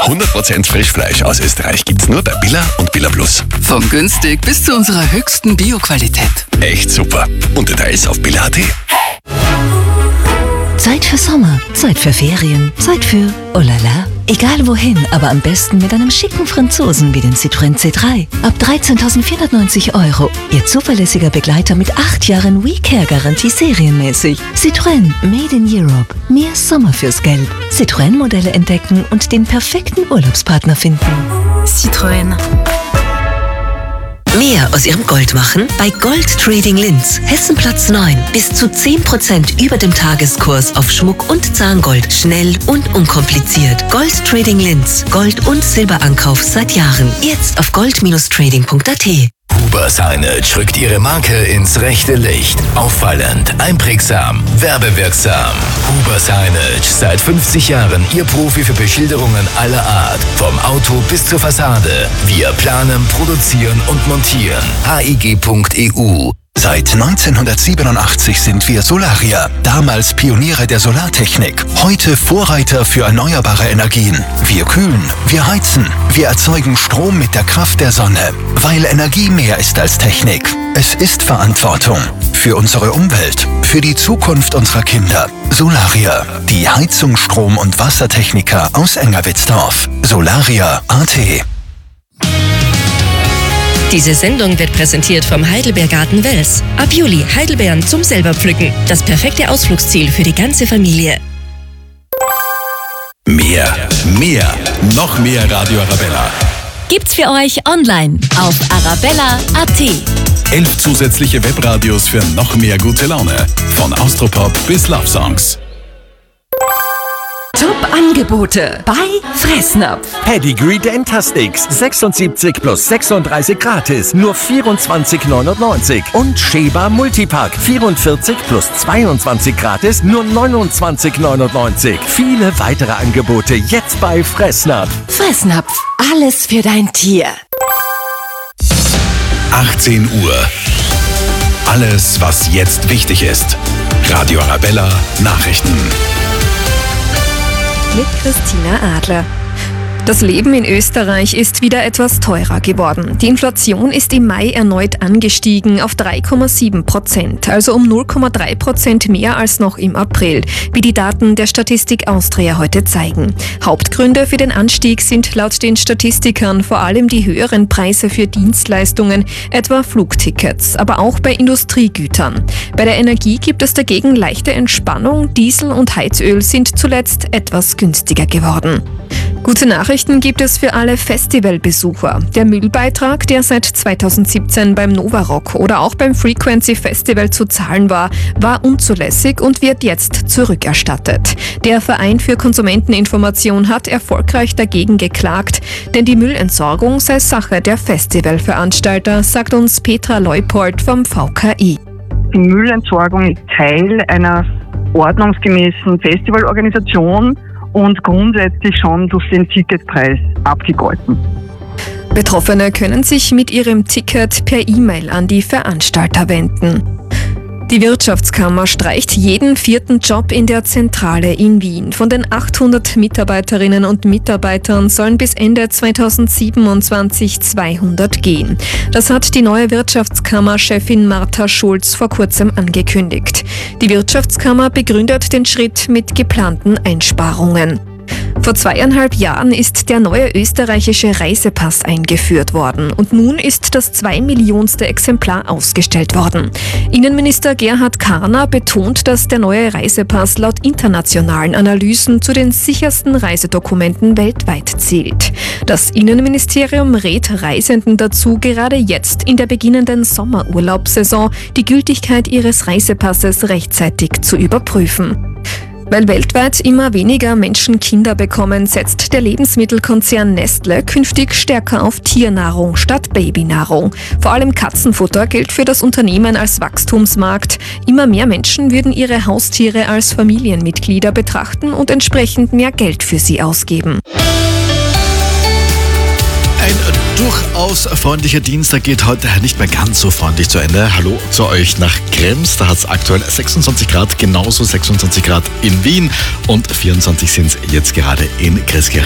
100% Frischfleisch aus Österreich gibt's nur bei Billa und Billa Plus. Vom günstig bis zu unserer höchsten Bioqualität. Echt super. Und Details auf billa.at. Zeit für Sommer, Zeit für Ferien, Zeit für oh la la. Egal wohin, aber am besten mit einem schicken Franzosen wie dem Citroën C3. Ab 13.490 €. Ihr zuverlässiger Begleiter mit 8 Jahren WeCare-Garantie serienmäßig. Citroën, made in Europe. Mehr Sommer fürs Geld. Citroën-Modelle entdecken und den perfekten Urlaubspartner finden. Citroën. Mehr aus Ihrem Gold machen? Bei Gold Trading Linz. Hessenplatz 9. Bis zu 10% über dem Tageskurs auf Schmuck und Zahngold. Schnell und unkompliziert. Gold Trading Linz. Gold- und Silberankauf seit Jahren. Jetzt auf gold-trading.at. Huber Signage rückt ihre Marke ins rechte Licht. Auffallend, einprägsam, werbewirksam. Huber Signage, seit 50 Jahren Ihr Profi für Beschilderungen aller Art. Vom Auto bis zur Fassade. Wir planen, produzieren und montieren. HIG.eu. Seit 1987 sind wir Solaria, damals Pioniere der Solartechnik, heute Vorreiter für erneuerbare Energien. Wir kühlen, wir heizen, wir erzeugen Strom mit der Kraft der Sonne, weil Energie mehr ist als Technik. Es ist Verantwortung für unsere Umwelt, für die Zukunft unserer Kinder. Solaria, die Heizung, Strom- und Wassertechniker aus Engerwitzdorf. Solaria.at. Diese Sendung wird präsentiert vom Heidelbeergarten Wels. Ab Juli Heidelbeeren zum selberpflücken. Das perfekte Ausflugsziel für die ganze Familie. Noch mehr Radio Arabella. Gibt's für euch online auf arabella.at. 11 zusätzliche Webradios für noch mehr gute Laune. Von Austropop bis Love Songs. Top-Angebote bei Fressnapf. Pedigree Dentasticks 76 plus 36 gratis, nur 24,99. Und Sheba Multipack 44 plus 22 gratis, nur 29,99. Viele weitere Angebote jetzt bei Fressnapf. Fressnapf, alles für dein Tier. 18 Uhr. Alles, was jetzt wichtig ist. Radio Arabella Nachrichten. Mit Christina Adler. Das Leben in Österreich ist wieder etwas teurer geworden. Die Inflation ist im Mai erneut angestiegen auf 3,7%, also um 0,3% mehr als noch im April, wie die Daten der Statistik Austria heute zeigen. Hauptgründe für den Anstieg sind laut den Statistikern vor allem die höheren Preise für Dienstleistungen, etwa Flugtickets, aber auch bei Industriegütern. Bei der Energie gibt es dagegen leichte Entspannung. Diesel und Heizöl sind zuletzt etwas günstiger geworden. Gute Nachrichten gibt es für alle Festivalbesucher. Der Müllbeitrag, der seit 2017 beim Novarock oder auch beim Frequency Festival zu zahlen war, war unzulässig und wird jetzt zurückerstattet. Der Verein für Konsumenteninformation hat erfolgreich dagegen geklagt, denn die Müllentsorgung sei Sache der Festivalveranstalter, sagt uns Petra Leupold vom VKI. Die Müllentsorgung ist Teil einer ordnungsgemäßen Festivalorganisation und grundsätzlich schon durch den Ticketpreis abgegolten. Betroffene können sich mit ihrem Ticket per E-Mail an die Veranstalter wenden. Die Wirtschaftskammer streicht jeden 4. Job in der Zentrale in Wien. Von den 800 Mitarbeiterinnen und Mitarbeitern sollen bis Ende 2027 200 gehen. Das hat die neue Wirtschaftskammer-Chefin Martha Schulz vor kurzem angekündigt. Die Wirtschaftskammer begründet den Schritt mit geplanten Einsparungen. Vor 2,5 Jahren ist der neue österreichische Reisepass eingeführt worden und nun ist das 2 Millionste Exemplar ausgestellt worden. Innenminister Gerhard Karner betont, dass der neue Reisepass laut internationalen Analysen zu den sichersten Reisedokumenten weltweit zählt. Das Innenministerium rät Reisenden dazu, gerade jetzt in der beginnenden Sommerurlaubssaison die Gültigkeit ihres Reisepasses rechtzeitig zu überprüfen. Weil weltweit immer weniger Menschen Kinder bekommen, setzt der Lebensmittelkonzern Nestle künftig stärker auf Tiernahrung statt Babynahrung. Vor allem Katzenfutter gilt für das Unternehmen als Wachstumsmarkt. Immer mehr Menschen würden ihre Haustiere als Familienmitglieder betrachten und entsprechend mehr Geld für sie ausgeben. Ein durchaus freundlicher Dienstag geht heute nicht mehr ganz so freundlich zu Ende. Hallo zu euch nach Krems. Da hat es aktuell 26 Grad, genauso 26 Grad in Wien und 24 sind es jetzt gerade in Christkirchen.